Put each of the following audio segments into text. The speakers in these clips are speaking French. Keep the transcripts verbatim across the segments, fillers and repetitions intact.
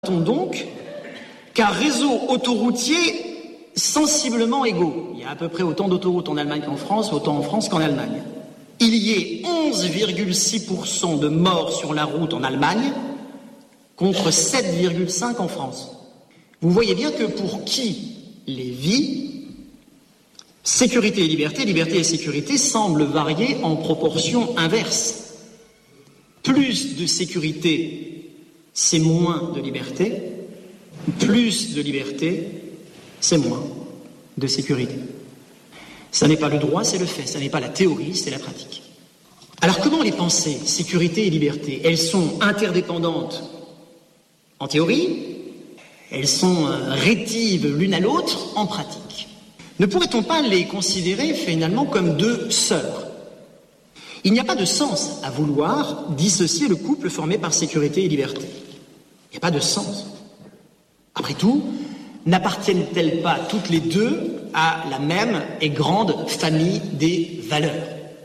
Donc qu'un réseau autoroutier sensiblement égaux. Il y a à peu près autant d'autoroutes en Allemagne qu'en France, autant en France qu'en Allemagne. Il y ait onze virgule six pour cent de morts sur la route en Allemagne contre sept virgule cinq pour cent en France. Vous voyez bien que pour qui les vies, sécurité et liberté, liberté et sécurité semblent varier en proportion inverse. Plus de sécurité, c'est moins de liberté. Plus de liberté, c'est moins de sécurité. Ça n'est pas le droit, c'est le fait. Ça n'est pas la théorie, c'est la pratique. Alors comment les penser, sécurité et liberté? Elles sont interdépendantes en théorie, elles sont rétives l'une à l'autre en pratique. Ne pourrait-on pas les considérer finalement comme deux sœurs? Il n'y a pas de sens à vouloir dissocier le couple formé par sécurité et liberté. Il n'y a pas de sens. Après tout, n'appartiennent-elles pas toutes les deux à la même et grande famille des valeurs?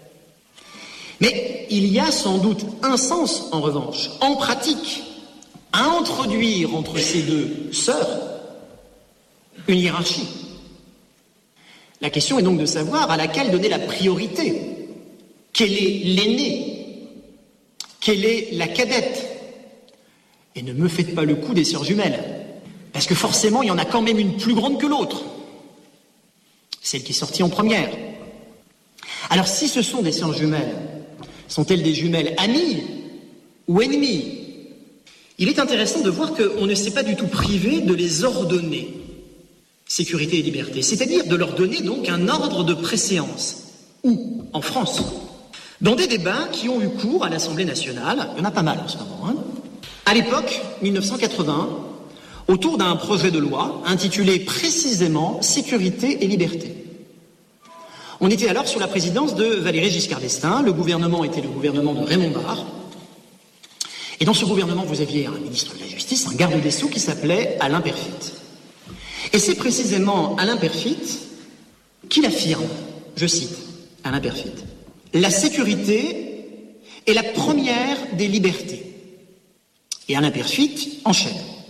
Mais il y a sans doute un sens, en revanche, en pratique, à introduire entre ces deux sœurs une hiérarchie. La question est donc de savoir à laquelle donner la priorité. Quelle est l'aînée? Quelle est la cadette? Et ne me faites pas le coup des sœurs jumelles, parce que forcément, il y en a quand même une plus grande que l'autre, celle qui est sortie en première. Alors, si ce sont des sœurs jumelles, sont-elles des jumelles amies ou ennemies? Il est intéressant de voir qu'on ne s'est pas du tout privé de les ordonner, sécurité et liberté, c'est-à-dire de leur donner donc un ordre de préséance. Où? En France. Dans des débats qui ont eu cours à l'Assemblée nationale, il y en a pas mal en ce moment, hein. À l'époque, mille neuf cent quatre-vingts, autour d'un projet de loi intitulé précisément « Sécurité et liberté ». On était alors sous la présidence de Valéry Giscard d'Estaing, le gouvernement était le gouvernement de Raymond Barre, et dans ce gouvernement, vous aviez un ministre de la Justice, un garde des Sceaux qui s'appelait Alain Peyrefitte. Et c'est précisément Alain Peyrefitte qui l'affirme, je cite Alain Peyrefitte, « La sécurité est la première des libertés ». Et Alain Peyrefitte enchaîne.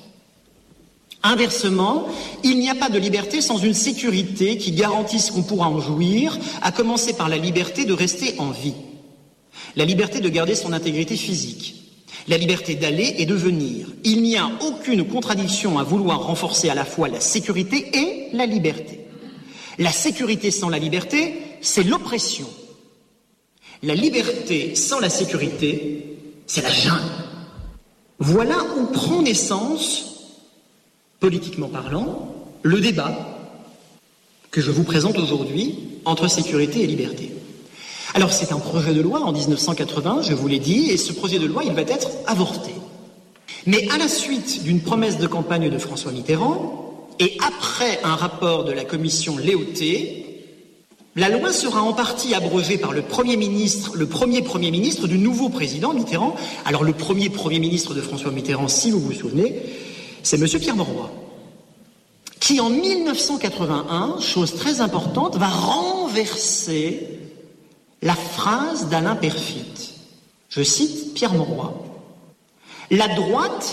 Inversement, il n'y a pas de liberté sans une sécurité qui garantisse qu'on pourra en jouir, à commencer par la liberté de rester en vie, la liberté de garder son intégrité physique, la liberté d'aller et de venir. Il n'y a aucune contradiction à vouloir renforcer à la fois la sécurité et la liberté. La sécurité sans la liberté, c'est l'oppression. La liberté sans la sécurité, c'est la jungle. Voilà où prend naissance, politiquement parlant, le débat que je vous présente aujourd'hui entre sécurité et liberté. Alors c'est un projet de loi en dix-neuf cent quatre-vingts, je vous l'ai dit, et ce projet de loi, il va être avorté. Mais à la suite d'une promesse de campagne de François Mitterrand, et après un rapport de la commission Léauté, la loi sera en partie abrogée par le Premier ministre, le premier Premier ministre du nouveau président Mitterrand. Alors le premier Premier ministre de François Mitterrand, si vous vous souvenez, c'est M. Pierre Mauroy, qui en mille neuf cent quatre-vingt-un, chose très importante, va renverser la phrase d'Alain Peyrefitte. Je cite Pierre Mauroy. La droite,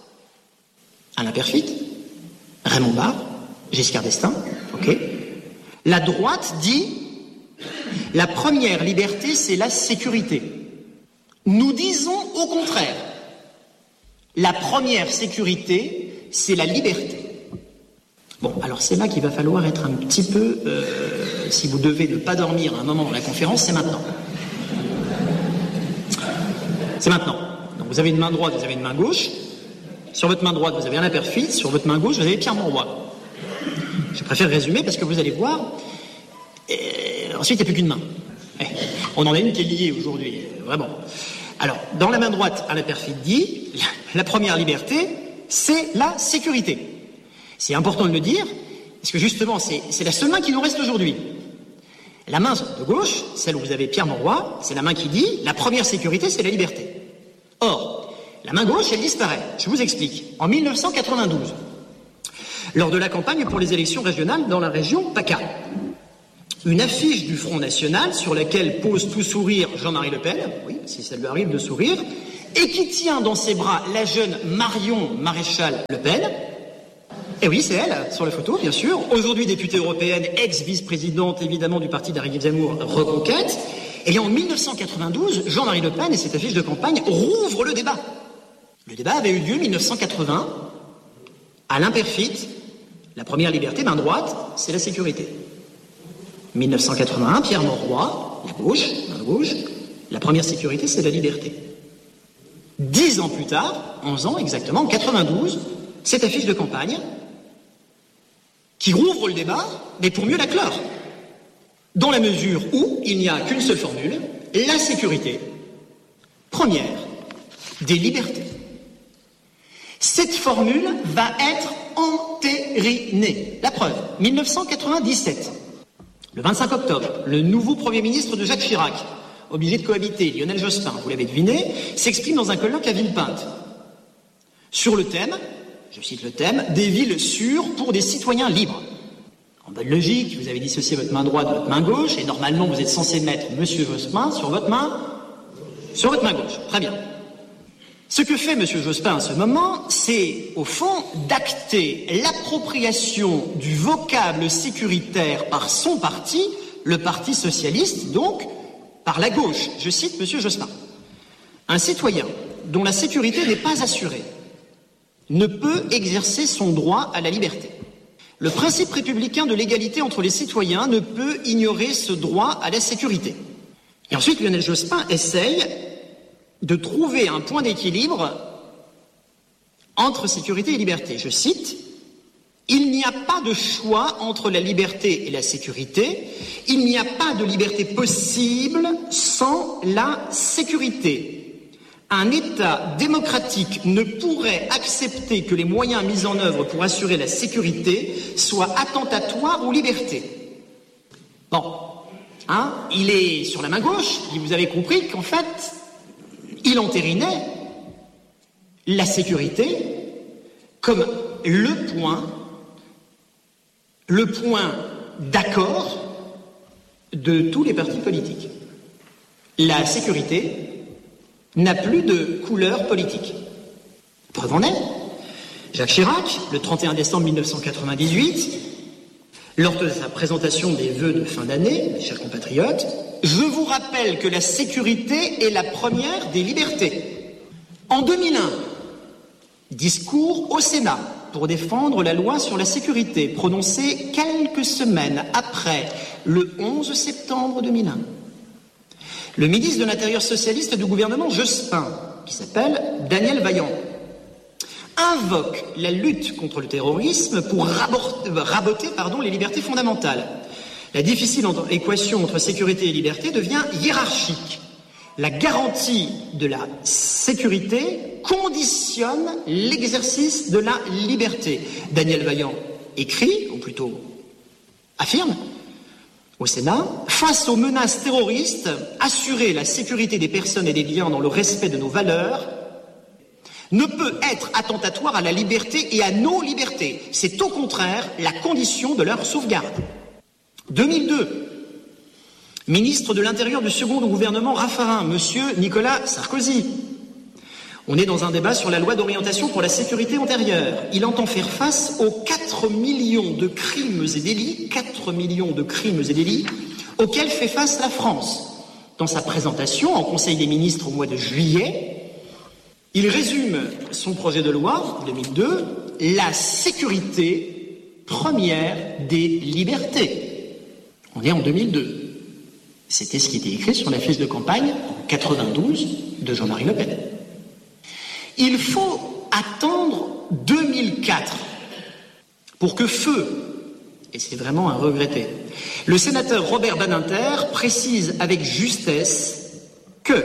Alain Peyrefitte, Raymond Barre, Giscard d'Estaing, ok. La droite dit « La première liberté, c'est la sécurité ». Nous disons au contraire « La première sécurité, c'est la liberté ». Bon, alors c'est là qu'il va falloir être un petit peu, euh, si vous devez ne pas dormir à un moment dans la conférence, c'est maintenant. C'est maintenant. Donc vous avez une main droite, vous avez une main gauche. Sur votre main droite, vous avez Alain Peyrefitte. Sur votre main gauche, vous avez Pierre Mauroy. Je préfère résumer parce que vous allez voir, et ensuite il n'y a plus qu'une main. Eh, on en a une qui est liée aujourd'hui, vraiment. Alors, dans la main droite, Alain Peyrefitte dit, la première liberté, c'est la sécurité. C'est important de le dire, parce que justement, c'est, c'est la seule main qui nous reste aujourd'hui. La main de gauche, celle où vous avez Pierre Mauroy, c'est la main qui dit, la première sécurité, c'est la liberté. Or, la main gauche, elle disparaît. Je vous explique. En mille neuf cent quatre-vingt-douze, lors de la campagne pour les élections régionales dans la région PACA, une affiche du Front National sur laquelle pose tout sourire Jean-Marie Le Pen, oui, si ça lui arrive de sourire, et qui tient dans ses bras la jeune Marion Maréchal Le Pen. Et oui, c'est elle, sur la photo, bien sûr. Aujourd'hui députée européenne, ex-vice-présidente, évidemment, du parti d'Éric Zemmour, Reconquête. Et en mille neuf cent quatre-vingt-douze, Jean-Marie Le Pen et cette affiche de campagne rouvrent le débat. Le débat avait eu lieu en mille neuf cent quatre-vingts. Alain Perfit, la première liberté, main droite, c'est la sécurité. mille neuf cent quatre-vingt-un, Pierre Mauroy, la gauche, main gauche, la première sécurité, c'est la liberté. Dix ans plus tard, onze ans exactement, en quatre-vingt-douze, cette affiche de campagne qui rouvre le débat, mais pour mieux la clore. Dans la mesure où il n'y a qu'une seule formule, la sécurité, première des libertés. Cette formule va être entérinée. La preuve, mille neuf cent quatre-vingt-dix-sept, le vingt-cinq octobre, le nouveau Premier ministre de Jacques Chirac, obligé de cohabiter, Lionel Jospin, vous l'avez deviné, s'exprime dans un colloque à Villepinte sur le thème, je cite le thème, des villes sûres pour des citoyens libres. En bonne logique, vous avez dissocié votre main droite de votre main gauche, et normalement vous êtes censé mettre Monsieur Jospin sur votre main, sur votre main gauche. Très bien. Ce que fait Monsieur Jospin à ce moment, c'est, au fond, d'acter l'appropriation du vocable sécuritaire par son parti, le Parti socialiste, donc, par la gauche. Je cite Monsieur Jospin. Un citoyen dont la sécurité n'est pas assurée ne peut exercer son droit à la liberté. Le principe républicain de l'égalité entre les citoyens ne peut ignorer ce droit à la sécurité. Et ensuite, Lionel Jospin essaye de trouver un point d'équilibre entre sécurité et liberté. Je cite, « Il n'y a pas de choix entre la liberté et la sécurité. Il n'y a pas de liberté possible sans la sécurité. Un État démocratique ne pourrait accepter que les moyens mis en œuvre pour assurer la sécurité soient attentatoires aux libertés. » Bon, hein, il est sur la main gauche, et vous avez compris qu'en fait, il entérinait la sécurité comme le point, le point d'accord de tous les partis politiques. La sécurité n'a plus de couleur politique. Preuve en est, Jacques Chirac, le trente et un décembre mille neuf cent quatre-vingt-dix-huit, lors de sa présentation des vœux de fin d'année, mes chers compatriotes, « Je vous rappelle que la sécurité est la première des libertés. » En deux mille un, discours au Sénat pour défendre la loi sur la sécurité, prononcé quelques semaines après, le onze septembre deux mille un. Le ministre de l'Intérieur socialiste du gouvernement Jospin, qui s'appelle Daniel Vaillant, invoque la lutte contre le terrorisme pour raboter pardon, les libertés fondamentales. La difficile équation entre sécurité et liberté devient hiérarchique. La garantie de la sécurité conditionne l'exercice de la liberté. Daniel Vaillant écrit, ou plutôt affirme, au Sénat, face aux menaces terroristes, assurer la sécurité des personnes et des biens dans le respect de nos valeurs ne peut être attentatoire à la liberté et à nos libertés. C'est au contraire la condition de leur sauvegarde. deux mille deux, ministre de l'Intérieur du second gouvernement Raffarin, monsieur Nicolas Sarkozy. On est dans un débat sur la loi d'orientation pour la sécurité intérieure. Il entend faire face aux quatre millions de crimes et délits, quatre millions de crimes et délits, auxquels fait face la France. Dans sa présentation en Conseil des ministres au mois de juillet, il résume son projet de loi, deux mille deux, la sécurité première des libertés. On est en deux mille deux. C'était ce qui était écrit sur la fiche de campagne en quatre-vingt-douze de Jean-Marie Le Pen. Il faut attendre deux mille quatre pour que feu, et c'est vraiment à regretter, le sénateur Robert Badinter précise avec justesse que,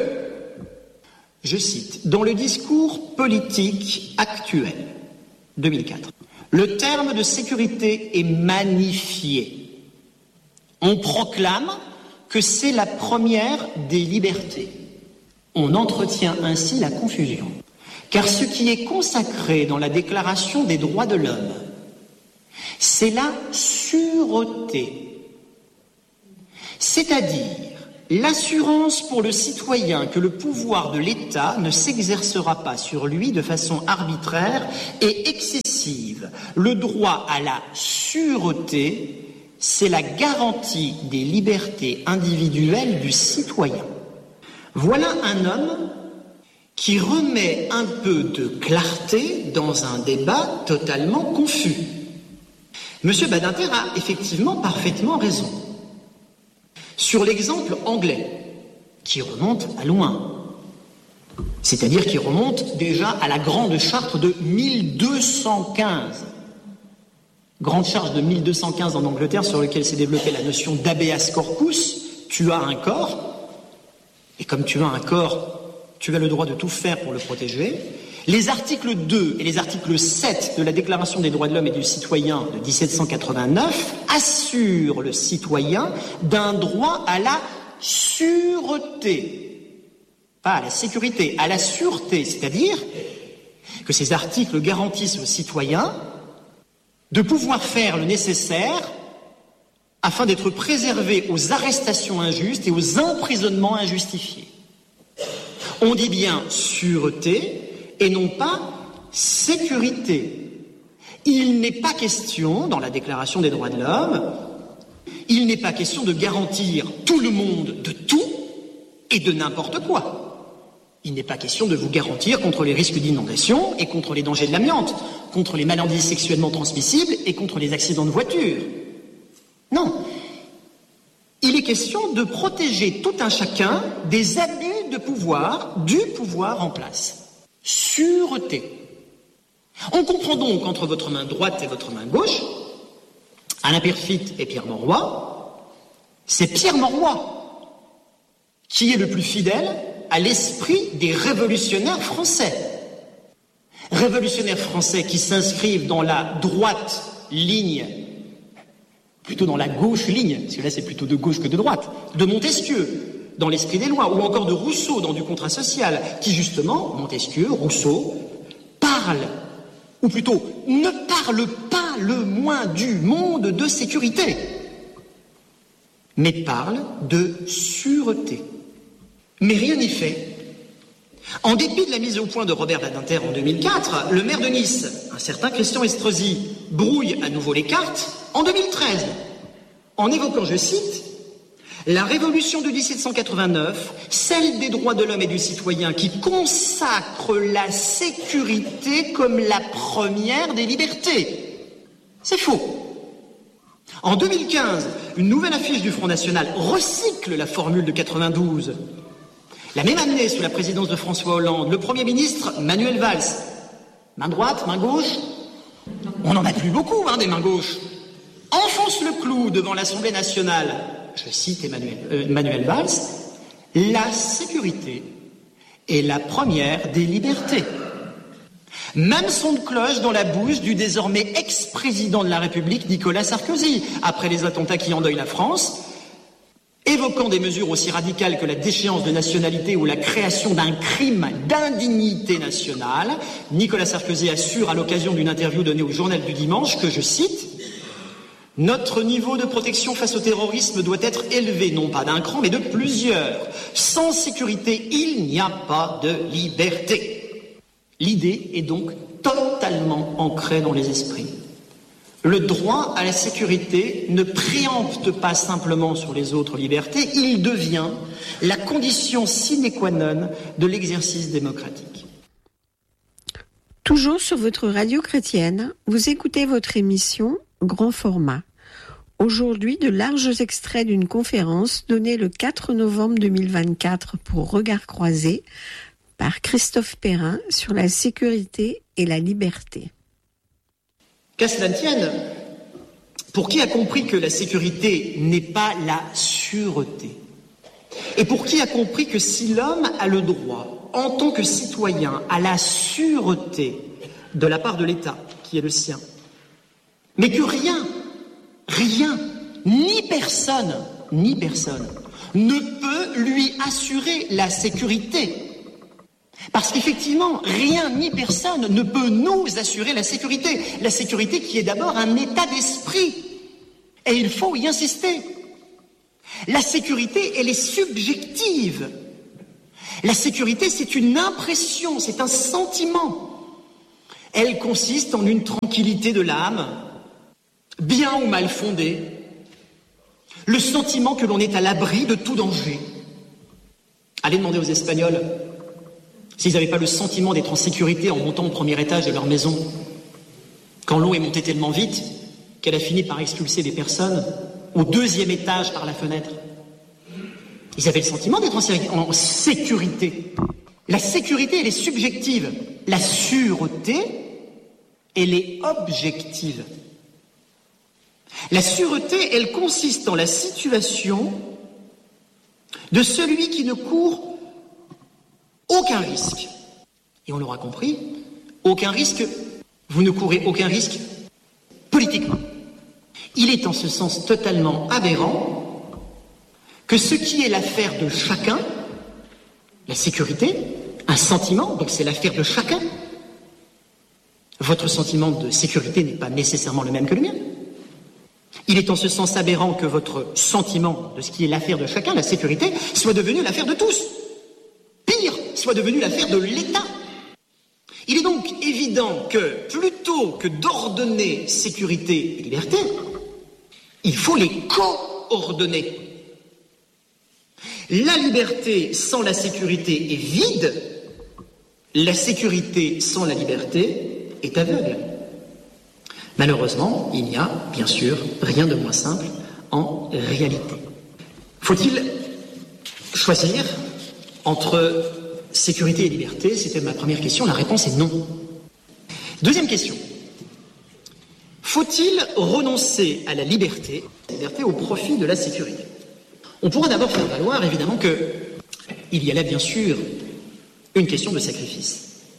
je cite, dans le discours politique actuel, deux mille quatre, le terme de sécurité est magnifié. On proclame que c'est la première des libertés. On entretient ainsi la confusion. Car ce qui est consacré dans la Déclaration des droits de l'homme, c'est la sûreté, c'est-à-dire l'assurance pour le citoyen que le pouvoir de l'État ne s'exercera pas sur lui de façon arbitraire et excessive. Le droit à la sûreté, c'est la garantie des libertés individuelles du citoyen. Voilà un homme qui remet un peu de clarté dans un débat totalement confus. Monsieur Badinter a effectivement parfaitement raison. Sur l'exemple anglais, qui remonte à loin, c'est-à-dire qui remonte déjà à la Grande Charte de mille deux cent quinze. Grande Charte de mille deux cent quinze en Angleterre, sur laquelle s'est développée la notion d'habeas corpus. Tu as un corps, et comme tu as un corps, tu as le droit de tout faire pour le protéger. Les articles deux et les articles sept de la Déclaration des droits de l'homme et du citoyen de dix-sept cent quatre-vingt-neuf assurent le citoyen d'un droit à la sûreté. Pas à la sécurité, à la sûreté, c'est-à-dire que ces articles garantissent au citoyen de pouvoir faire le nécessaire afin d'être préservé aux arrestations injustes et aux emprisonnements injustifiés. On dit bien sûreté et non pas sécurité. Il n'est pas question, dans la Déclaration des droits de l'homme, il n'est pas question de garantir tout le monde de tout et de n'importe quoi. Il n'est pas question de vous garantir contre les risques d'inondation et contre les dangers de l'amiante, contre les maladies sexuellement transmissibles et contre les accidents de voiture. Non. Il est question de protéger tout un chacun des abus de pouvoir, du pouvoir en place. Sûreté. On comprend donc entre votre main droite et votre main gauche, Alain Peyrefitte et Pierre Mauroy, c'est Pierre Mauroy qui est le plus fidèle à l'esprit des révolutionnaires français. Révolutionnaires français qui s'inscrivent dans la droite ligne, plutôt dans la gauche ligne, parce que là c'est plutôt de gauche que de droite, de Montesquieu, dans l'esprit des lois, ou encore de Rousseau dans du contrat social, qui justement, Montesquieu, Rousseau, parle, ou plutôt ne parle pas le moins du monde de sécurité, mais parle de sûreté. Mais rien n'y fait. En dépit de la mise au point de Robert Badinter en deux mille quatre, le maire de Nice, un certain Christian Estrosi, brouille à nouveau les cartes en deux mille treize, en évoquant, je cite, la révolution de dix-sept cent quatre-vingt-neuf, celle des droits de l'homme et du citoyen qui consacre la sécurité comme la première des libertés. C'est faux. En deux mille quinze, une nouvelle affiche du Front National recycle la formule de quatre-vingt-douze. La même année, sous la présidence de François Hollande, le Premier ministre Manuel Valls, main droite, main gauche, on n'en a plus beaucoup, hein, des mains gauches, enfonce le clou devant l'Assemblée nationale. Je cite Emmanuel, euh, Manuel Valls, la sécurité est la première des libertés. Même son de cloche dans la bouche du désormais ex-président de la République, Nicolas Sarkozy, après les attentats qui endeuillent la France, évoquant des mesures aussi radicales que la déchéance de nationalité ou la création d'un crime d'indignité nationale. Nicolas Sarkozy assure à l'occasion d'une interview donnée au Journal du Dimanche que, je cite, « Notre niveau de protection face au terrorisme doit être élevé, non pas d'un cran, mais de plusieurs. Sans sécurité, il n'y a pas de liberté. » L'idée est donc totalement ancrée dans les esprits. Le droit à la sécurité ne préempte pas simplement sur les autres libertés, il devient la condition sine qua non de l'exercice démocratique. Toujours sur votre radio chrétienne, vous écoutez votre émission Grand Format. Aujourd'hui, de larges extraits d'une conférence donnée le quatre novembre deux mille vingt-quatre pour Regards croisés par Christophe Perrin sur la sécurité et la liberté. Qu'à cela ne tienne, pour qui a compris que la sécurité n'est pas la sûreté, et pour qui a compris que si l'homme a le droit, en tant que citoyen, à la sûreté de la part de l'État, qui est le sien, mais que rien, rien, ni personne, ni personne, ne peut lui assurer la sécurité. Parce qu'effectivement, rien ni personne ne peut nous assurer la sécurité. La sécurité qui est d'abord un état d'esprit. Et il faut y insister. La sécurité, elle est subjective. La sécurité, c'est une impression, c'est un sentiment. Elle consiste en une tranquillité de l'âme, bien ou mal fondée, le sentiment que l'on est à l'abri de tout danger. Allez demander aux Espagnols s'ils n'avaient pas le sentiment d'être en sécurité en montant au premier étage de leur maison, quand l'eau est montée tellement vite qu'elle a fini par expulser des personnes au deuxième étage par la fenêtre. Ils avaient le sentiment d'être en sécurité. La sécurité, elle est subjective. La sûreté, elle est objective. La sûreté, elle consiste en la situation de celui qui ne court aucun risque. Et on l'aura compris, aucun risque, vous ne courez aucun risque politiquement. Il est en ce sens totalement aberrant que ce qui est l'affaire de chacun, la sécurité, un sentiment, donc c'est l'affaire de chacun. Votre sentiment de sécurité n'est pas nécessairement le même que le mien. Il est en ce sens aberrant que votre sentiment de ce qui est l'affaire de chacun, la sécurité, soit devenu l'affaire de tous. Pire, soit devenu l'affaire de l'État. Il est donc évident que plutôt que d'ordonner sécurité et liberté, il faut les coordonner. La liberté sans la sécurité est vide, la sécurité sans la liberté est aveugle. Malheureusement, il n'y a, bien sûr, rien de moins simple en réalité. Faut-il choisir entre sécurité et liberté? C'était ma première question. La réponse est non. Deuxième question. Faut-il renoncer à la liberté, la liberté au profit de la sécurité? On pourra d'abord faire valoir, évidemment, qu'il y a là, bien sûr, une question de sacrifice.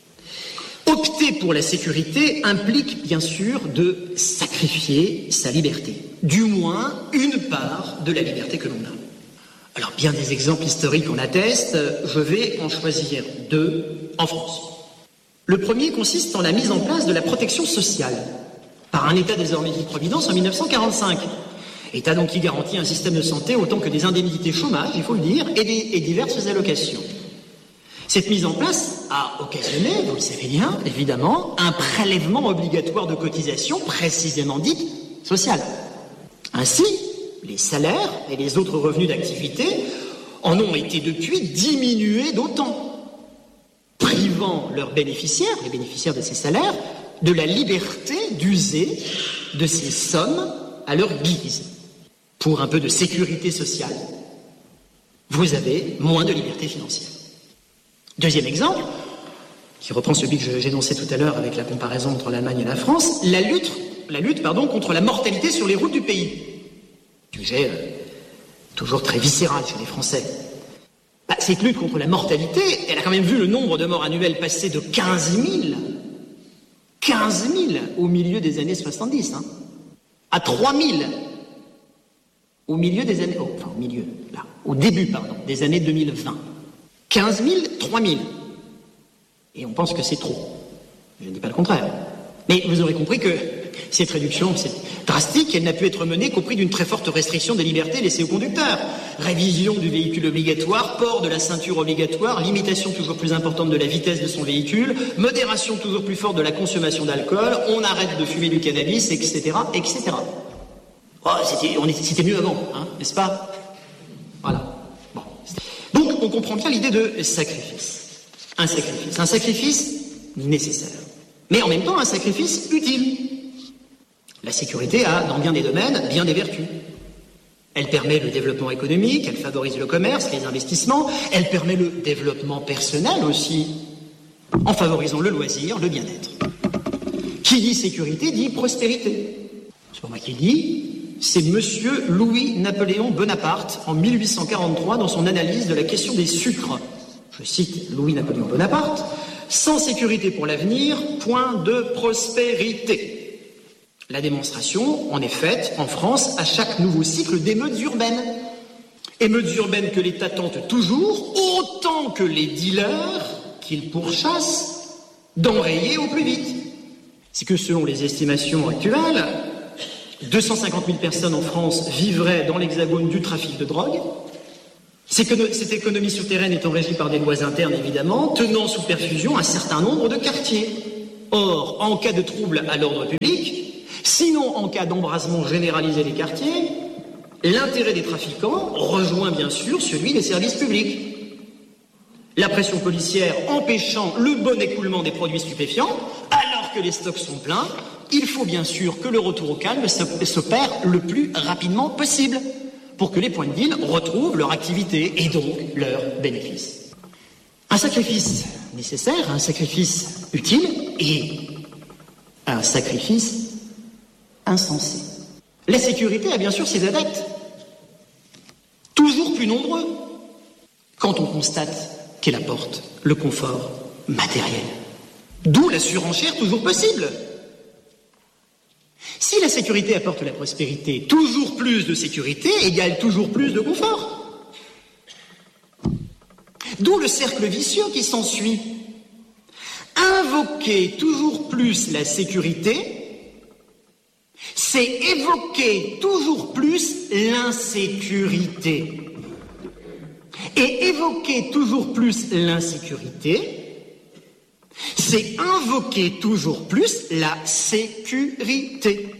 Opter pour la sécurité implique, bien sûr, de sacrifier sa liberté, du moins une part de la liberté que l'on a. Alors, bien des exemples historiques en attestent, je vais en choisir deux en France. Le premier consiste en la mise en place de la protection sociale par un État désormais dit de providence en mille neuf cent quarante-cinq. État donc qui garantit un système de santé autant que des indemnités chômage, il faut le dire, et, des, et diverses allocations. Cette mise en place a occasionné, vous le savez bien, évidemment, un prélèvement obligatoire de cotisation précisément dite sociale. Ainsi, les salaires et les autres revenus d'activité en ont été depuis diminués d'autant, privant leurs bénéficiaires, les bénéficiaires de ces salaires, de la liberté d'user de ces sommes à leur guise. Pour un peu de sécurité sociale, vous avez moins de liberté financière. Deuxième exemple, qui reprend celui que j'énonçais tout à l'heure avec la comparaison entre l'Allemagne et la France, la lutte, la lutte pardon, contre la mortalité sur les routes du pays. Sujet euh, toujours très viscéral chez les Français. Bah, cette lutte contre la mortalité, elle a quand même vu le nombre de morts annuels passer de quinze mille, quinze mille au milieu des années soixante-dix, hein, à trois mille au milieu des années, oh, enfin au milieu, là, au début, pardon, des années deux mille vingt. quinze mille, trois mille. Et on pense que c'est trop. Je ne dis pas le contraire. Mais vous aurez compris que cette réduction, c'est drastique, elle n'a pu être menée qu'au prix d'une très forte restriction des libertés laissées aux conducteurs. Révision du véhicule obligatoire, port de la ceinture obligatoire, limitation toujours plus importante de la vitesse de son véhicule, modération toujours plus forte de la consommation d'alcool, on arrête de fumer du cannabis, et cetera, et cetera. Oh, c'était, on était, c'était mieux avant, hein, n'est-ce pas? Voilà. Bon. Donc, on comprend bien l'idée de sacrifice. Un sacrifice. Un sacrifice nécessaire. Mais en même temps, un sacrifice utile. La sécurité a, dans bien des domaines, bien des vertus. Elle permet le développement économique, elle favorise le commerce, les investissements, elle permet le développement personnel aussi, en favorisant le loisir, le bien-être. Qui dit sécurité dit prospérité. C'est pas moi qui le dis, c'est monsieur Louis-Napoléon Bonaparte, en mille huit cent quarante-trois, dans son analyse de la question des sucres. Je cite Louis-Napoléon Bonaparte, « Sans sécurité pour l'avenir, point de prospérité ». La démonstration en est faite en France à chaque nouveau cycle d'émeutes urbaines. Émeutes urbaines que l'État tente toujours, autant que les dealers qu'il pourchasse, d'enrayer au plus vite. C'est que selon les estimations actuelles, deux cent cinquante mille personnes en France vivraient dans l'hexagone du trafic de drogue. Cette économie souterraine étant régie par des lois internes, évidemment, tenant sous perfusion un certain nombre de quartiers. Or, en cas de trouble à l'ordre public, sinon en cas d'embrasement généralisé des quartiers, l'intérêt des trafiquants rejoint bien sûr celui des services publics. La pression policière empêchant le bon écoulement des produits stupéfiants, alors que les stocks sont pleins, il faut bien sûr que le retour au calme s'opère le plus rapidement possible pour que les points de deal retrouvent leur activité et donc leurs bénéfices. Un sacrifice nécessaire, un sacrifice utile et un sacrifice insensé. La sécurité a bien sûr ses adeptes, toujours plus nombreux, quand on constate qu'elle apporte le confort matériel. D'où la surenchère toujours possible. Si la sécurité apporte la prospérité, toujours plus de sécurité égale toujours plus de confort. D'où le cercle vicieux qui s'ensuit. Invoquer toujours plus la sécurité, c'est évoquer toujours plus l'insécurité. Et évoquer toujours plus l'insécurité, c'est invoquer toujours plus la sécurité.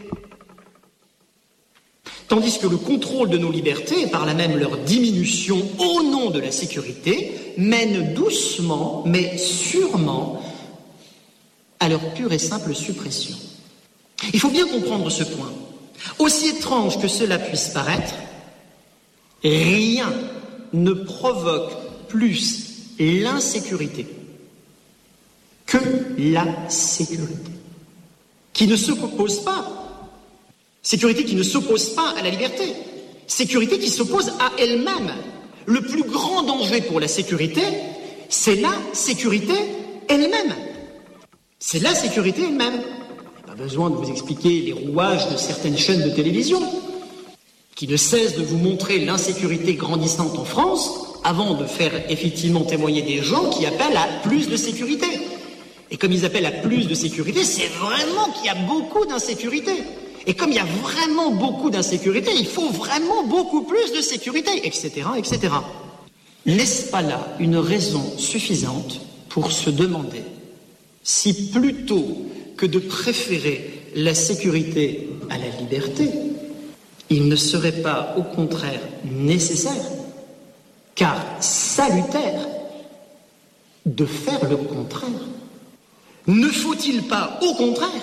Tandis que le contrôle de nos libertés, et par là même leur diminution au nom de la sécurité, mène doucement, mais sûrement, à leur pure et simple suppression. Il faut bien comprendre ce point. Aussi étrange que cela puisse paraître, rien ne provoque plus l'insécurité que la sécurité, qui ne s'oppose pas. Sécurité qui ne s'oppose pas à la liberté. Sécurité qui s'oppose à elle-même. Le plus grand danger pour la sécurité, c'est la sécurité elle-même. C'est la sécurité elle-même. Il n'y a pas besoin de vous expliquer les rouages de certaines chaînes de télévision qui ne cessent de vous montrer l'insécurité grandissante en France avant de faire effectivement témoigner des gens qui appellent à plus de sécurité. Et comme ils appellent à plus de sécurité, c'est vraiment qu'il y a beaucoup d'insécurité. Et comme il y a vraiment beaucoup d'insécurité, il faut vraiment beaucoup plus de sécurité, et cetera, et cetera. N'est-ce pas là une raison suffisante pour se demander si plutôt que de préférer la sécurité à la liberté, il ne serait pas au contraire nécessaire, car salutaire, de faire le contraire? Ne faut-il pas, au contraire,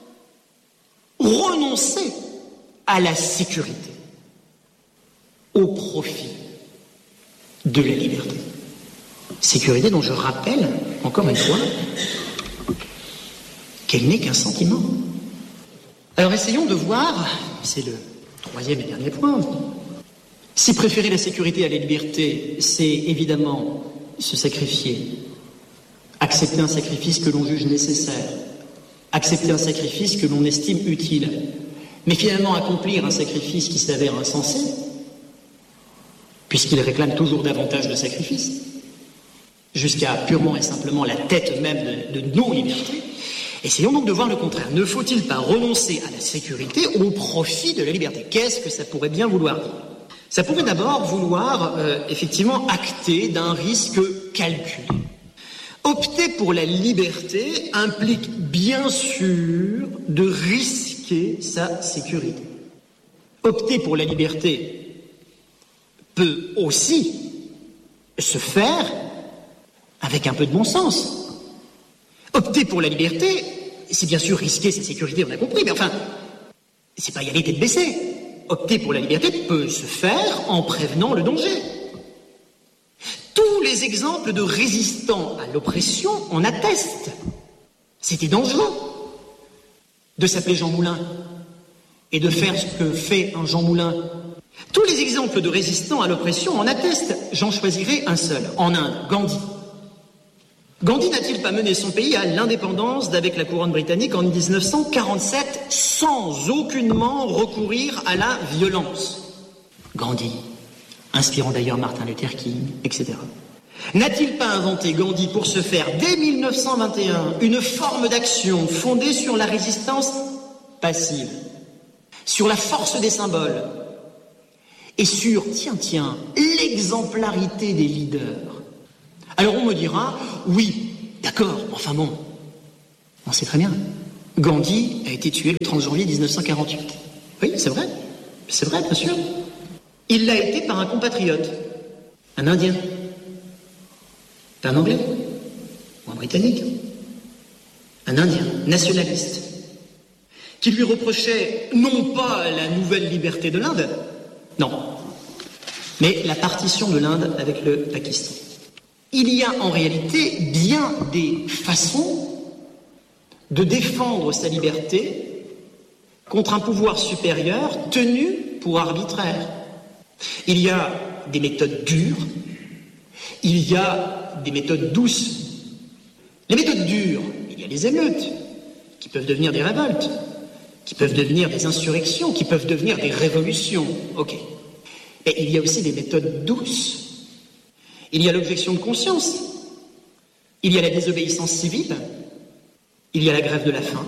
renoncer à la sécurité au profit de la liberté? Sécurité dont je rappelle, encore une fois, qu'elle n'est qu'un sentiment. Alors essayons de voir, c'est le troisième et dernier point, si préférer la sécurité à la liberté, c'est évidemment se sacrifier, accepter un sacrifice que l'on juge nécessaire, accepter un sacrifice que l'on estime utile, mais finalement accomplir un sacrifice qui s'avère insensé, puisqu'il réclame toujours davantage de sacrifices, jusqu'à purement et simplement la tête même de, de non-liberté. Essayons donc de voir le contraire. Ne faut-il pas renoncer à la sécurité au profit de la liberté? Qu'est-ce que ça pourrait bien vouloir dire? Ça pourrait d'abord vouloir, euh, effectivement, acter d'un risque calculé. Opter pour la liberté implique bien sûr de risquer sa sécurité. Opter pour la liberté peut aussi se faire avec un peu de bon sens. Opter pour la liberté, c'est bien sûr risquer sa sécurité, on a compris, mais enfin, c'est pas y aller tête baissée. Opter pour la liberté peut se faire en prévenant le danger. Tous les exemples de résistants à l'oppression en attestent. C'était dangereux de s'appeler Jean Moulin et de faire ce que fait un Jean Moulin. Tous les exemples de résistants à l'oppression en attestent. J'en choisirai un seul. En Inde, Gandhi. Gandhi n'a-t-il pas mené son pays à l'indépendance d'avec la couronne britannique en dix-neuf cent quarante-sept sans aucunement recourir à la violence? Gandhi, inspirant d'ailleurs Martin Luther King, et cetera. N'a-t-il pas inventé Gandhi pour se faire, dès mille neuf cent vingt et un, une forme d'action fondée sur la résistance passive? sur la force des symboles et sur, tiens, tiens, l'exemplarité des leaders. Alors on me dira, oui, d'accord, enfin bon, on sait très bien, Gandhi a été tué le trente janvier mille neuf cent quarante-huit. Oui, c'est vrai, c'est vrai, bien sûr. Il l'a été par un compatriote, un Indien, pas un Anglais, ou un Britannique, un Indien, nationaliste, qui lui reprochait non pas la nouvelle liberté de l'Inde, non, mais la partition de l'Inde avec le Pakistan. Il y a en réalité bien des façons de défendre sa liberté contre un pouvoir supérieur tenu pour arbitraire. Il y a des méthodes dures, il y a des méthodes douces. Les méthodes dures, il y a les émeutes, qui peuvent devenir des révoltes, qui peuvent devenir des insurrections, qui peuvent devenir des révolutions. Ok. Mais il y a aussi des méthodes douces. Il y a l'objection de conscience, il y a la désobéissance civile, il y a la grève de la faim,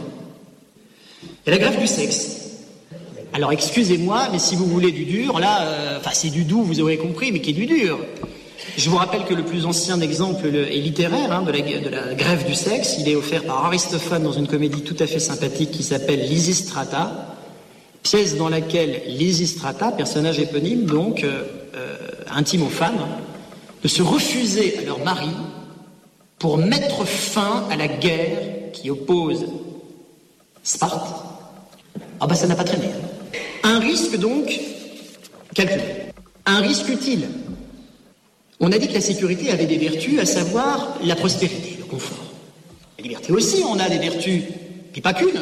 et la grève du sexe. Alors excusez-moi, mais si vous voulez du dur, là, enfin euh, c'est du doux, vous aurez compris, mais qui est du dur. Je vous rappelle que le plus ancien exemple est littéraire hein, de, la, de la grève du sexe. Il est offert par Aristophane dans une comédie tout à fait sympathique qui s'appelle Lysistrata, pièce dans laquelle Lysistrata, personnage éponyme, donc euh, euh, intime aux femmes, de se refuser à leur mari pour mettre fin à la guerre qui oppose Sparte. Ah ben ça n'a pas traîné. Un risque donc calculé. Un risque utile. On a dit que la sécurité avait des vertus, à savoir la prospérité, le confort. La liberté aussi, on a des vertus, puis pas qu'une.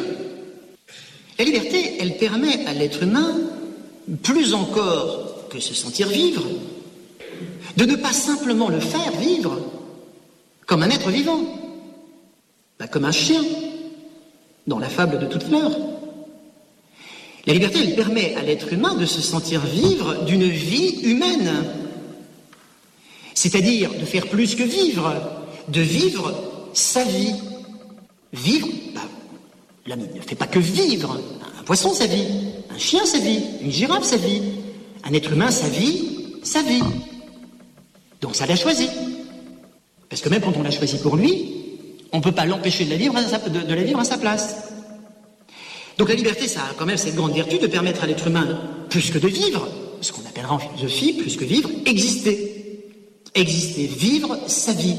La liberté, elle permet à l'être humain, plus encore que se sentir vivre, de ne pas simplement le faire vivre comme un être vivant, bah comme un chien, dans la fable de toute fleur. La liberté, elle permet à l'être humain de se sentir vivre d'une vie humaine, c'est-à-dire de faire plus que vivre, de vivre sa vie. Vivre, bah, l'ami ne fait pas que vivre, un poisson sa vie, un chien sa vie, une girafe sa vie, un être humain sa vie, sa vie. Donc ça l'a choisi. Parce que même quand on l'a choisi pour lui, on ne peut pas l'empêcher de la vivre à sa, de, de la vivre à sa place. Donc la liberté, ça a quand même cette grande vertu de permettre à l'être humain, plus que de vivre, ce qu'on appellera en philosophie, plus que vivre, exister. Exister, vivre sa vie.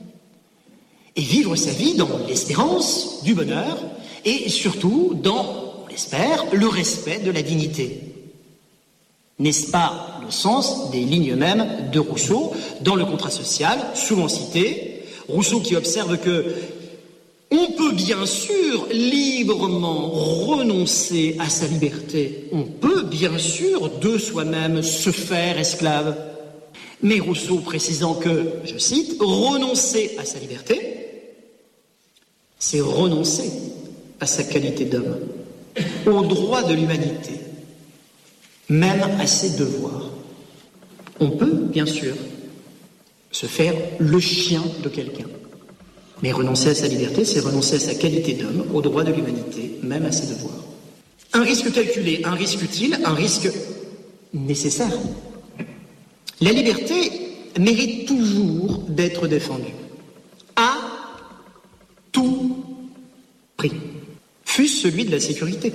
Et vivre sa vie dans l'espérance du bonheur et surtout dans, on l'espère, le respect de la dignité. N'est-ce pas le sens des lignes mêmes de Rousseau dans le contrat social, souvent cité, Rousseau qui observe que on peut bien sûr librement renoncer à sa liberté, on peut bien sûr de soi-même se faire esclave, mais Rousseau précisant que, je cite, renoncer à sa liberté, c'est renoncer à sa qualité d'homme, aux droits de l'humanité, même à ses devoirs. On peut, bien sûr, se faire le chien de quelqu'un. Mais renoncer à sa liberté, c'est renoncer à sa qualité d'homme, aux droits de l'humanité, même à ses devoirs. Un risque calculé, un risque utile, un risque nécessaire. La liberté mérite toujours d'être défendue. À tout prix. Fût-ce celui de la sécurité.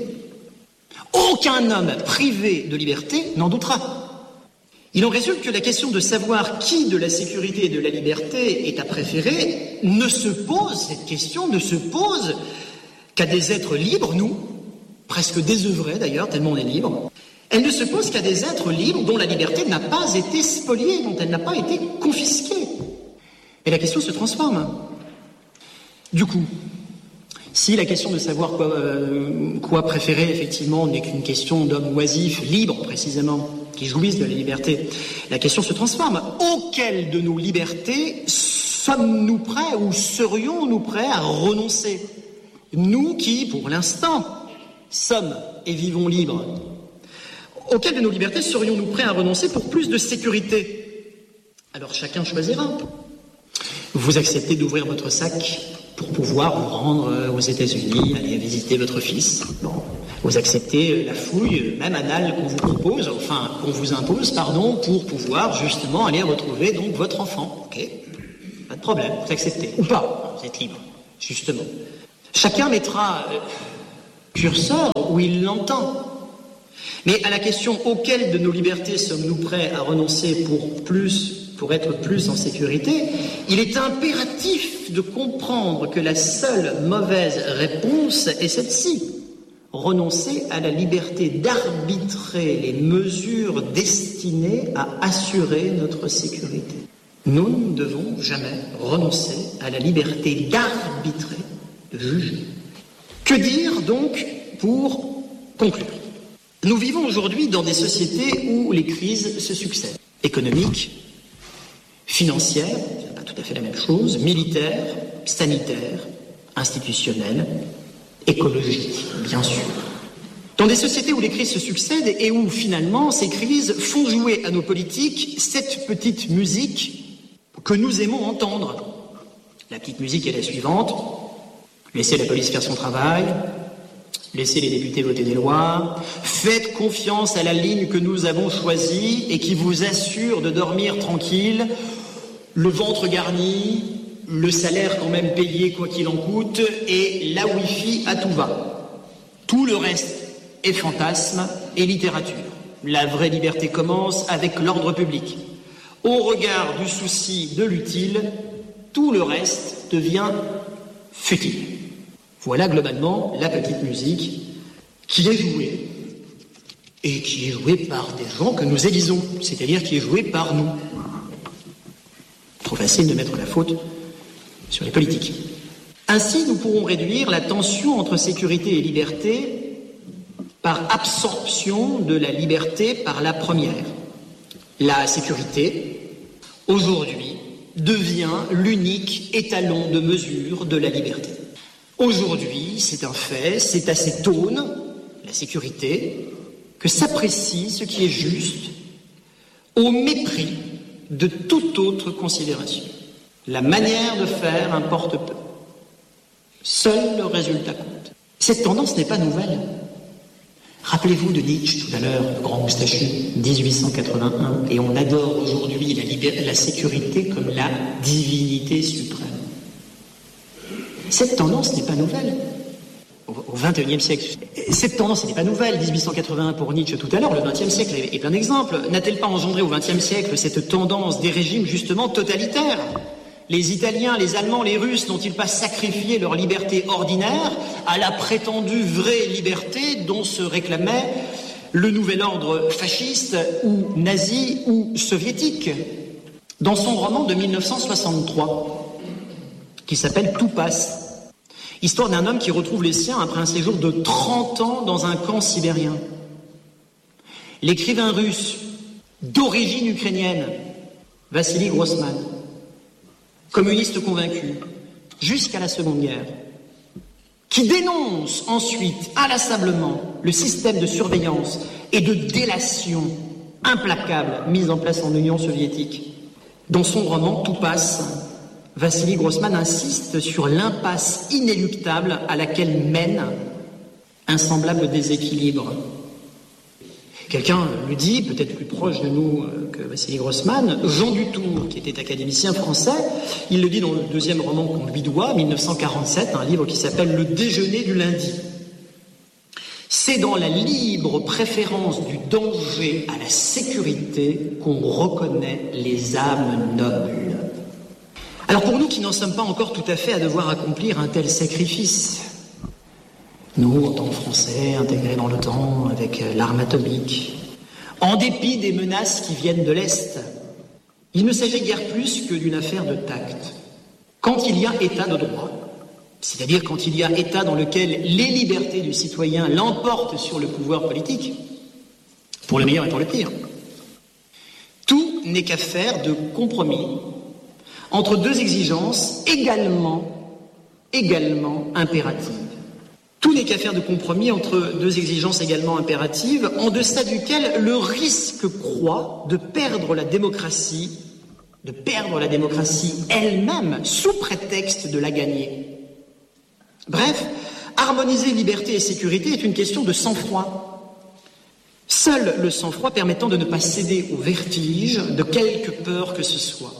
Aucun homme privé de liberté n'en doutera. Il en résulte que la question de savoir qui de la sécurité et de la liberté est à préférer ne se pose, cette question ne se pose qu'à des êtres libres, nous, presque désœuvrés d'ailleurs, tellement on est libre. Elle ne se pose qu'à des êtres libres dont la liberté n'a pas été spoliée, dont elle n'a pas été confisquée. Et la question se transforme. Du coup, si la question de savoir quoi, euh, quoi préférer, effectivement, n'est qu'une question d'hommes oisifs, libres précisément, qui jouissent de la liberté, la question se transforme. Auquel de nos libertés sommes-nous prêts ou serions-nous prêts à renoncer? Nous qui, pour l'instant, sommes et vivons libres. Auquel de nos libertés serions-nous prêts à renoncer pour plus de sécurité? Alors chacun choisira. Vous acceptez d'ouvrir votre sac pour pouvoir vous rendre aux États-Unis, aller visiter votre fils. Bon. Vous acceptez la fouille, même anale, qu'on vous propose, enfin, qu'on vous impose, pardon, pour pouvoir justement aller retrouver donc votre enfant. Ok, pas de problème, vous acceptez. Ou pas, vous êtes libre, justement. Chacun mettra euh, curseur où il l'entend. Mais à la question auquel de nos libertés sommes-nous prêts à renoncer pour plus, pour être plus en sécurité, il est impératif de comprendre que la seule mauvaise réponse est celle-ci. Renoncer à la liberté d'arbitrer les mesures destinées à assurer notre sécurité. Nous ne devons jamais renoncer à la liberté d'arbitrer, de juger. Que dire donc pour conclure ? Nous vivons aujourd'hui dans des sociétés où les crises se succèdent. Économiques, financières, c'est pas tout à fait la même chose, militaires, sanitaires, institutionnelles, écologiques, bien sûr. Dans des sociétés où les crises se succèdent et où, finalement, ces crises font jouer à nos politiques cette petite musique que nous aimons entendre. La petite musique est la suivante. Laissez la police faire son travail. Laissez les députés voter des lois. Faites confiance à la ligne que nous avons choisie et qui vous assure de dormir tranquille, le ventre garni, le salaire quand même payé quoi qu'il en coûte, et la Wi-Fi à tout va. Tout le reste est fantasme et littérature. La vraie liberté commence avec l'ordre public. Au regard du souci de l'utile, tout le reste devient futile. Voilà globalement la petite musique qui est jouée. Et qui est jouée par des gens que nous élisons, c'est-à-dire qui est jouée par nous. Trop facile de mettre la faute sur les politiques. Ainsi, nous pourrons réduire la tension entre sécurité et liberté par absorption de la liberté par la première. La sécurité, aujourd'hui, devient l'unique étalon de mesure de la liberté. Aujourd'hui, c'est un fait, c'est à cette aune, la sécurité, que s'apprécie ce qui est juste, au mépris de toute autre considération. La manière de faire importe peu. Seul le résultat compte. Cette tendance n'est pas nouvelle. Rappelez-vous de Nietzsche tout à l'heure, le grand moustachu, dix-huit cent quatre-vingt-un, et on adore aujourd'hui la, libé- la sécurité comme la divinité suprême. Cette tendance n'est pas nouvelle. Au vingt et unième siècle, cette tendance n'était pas nouvelle, dix-huit cent quatre-vingt-un pour Nietzsche tout à l'heure, le vingtième siècle est plein d'exemples. N'a-t-elle pas engendré au vingtième siècle cette tendance des régimes justement totalitaires ? Les Italiens, les Allemands, les Russes n'ont-ils pas sacrifié leur liberté ordinaire à la prétendue vraie liberté dont se réclamait le nouvel ordre fasciste ou nazi ou soviétique ? Dans son roman de mille neuf cent soixante-trois, qui s'appelle « Tout passe », histoire d'un homme qui retrouve les siens après un séjour de trente ans dans un camp sibérien. L'écrivain russe d'origine ukrainienne, Vassili Grossman, communiste convaincu, jusqu'à la Seconde Guerre, qui dénonce ensuite inlassablement le système de surveillance et de délation implacable mis en place en Union soviétique. Dans son roman « Tout passe », Vassili Grossman insiste sur l'impasse inéluctable à laquelle mène un semblable déséquilibre. Quelqu'un le dit, peut-être plus proche de nous que Vassili Grossman, Jean Dutour, qui était académicien français, il le dit dans le deuxième roman qu'on lui doit, mille neuf cent quarante-sept, un livre qui s'appelle « Le déjeuner du lundi ». C'est dans la libre préférence du danger à la sécurité qu'on reconnaît les âmes nobles. Alors pour nous qui n'en sommes pas encore tout à fait à devoir accomplir un tel sacrifice, nous, en tant que Français, intégrés dans l'OTAN avec l'arme atomique, en dépit des menaces qui viennent de l'Est, il ne s'agit guère plus que d'une affaire de tact. Quand il y a état de droit, c'est-à-dire quand il y a état dans lequel les libertés du citoyen l'emportent sur le pouvoir politique, pour le meilleur et pour le pire, tout n'est qu'affaire de compromis entre deux exigences également, également impératives. Tout n'est qu'affaire de compromis entre deux exigences également impératives, en deçà duquel le risque croît de perdre la démocratie, de perdre la démocratie elle-même sous prétexte de la gagner. Bref, Harmoniser liberté et sécurité est une question de sang-froid. Seul le sang-froid permettant de ne pas céder au vertige de quelque peur que ce soit.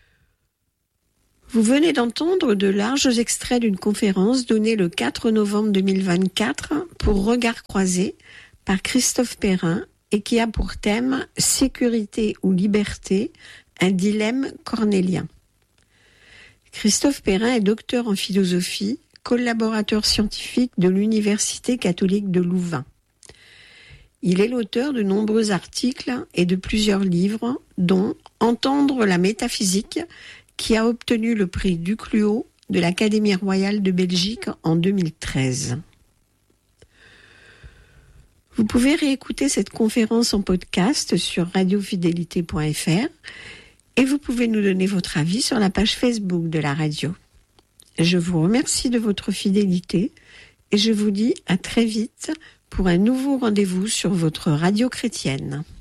Vous venez d'entendre de larges extraits d'une conférence donnée le quatre novembre deux mille vingt-quatre pour Regards croisés par Christophe Perrin et qui a pour thème « Sécurité ou liberté, un dilemme cornélien ». Christophe Perrin est docteur en philosophie, collaborateur scientifique de l'Université catholique de Louvain. Il est l'auteur de nombreux articles et de plusieurs livres, dont « Entendre la métaphysique », qui a obtenu le prix Ducluo de l'Académie royale de Belgique en deux mille treize. Vous pouvez réécouter cette conférence en podcast sur radio fidélité point f r et vous pouvez nous donner votre avis sur la page Facebook de la radio. Je vous remercie de votre fidélité et je vous dis à très vite pour un nouveau rendez-vous sur votre radio chrétienne.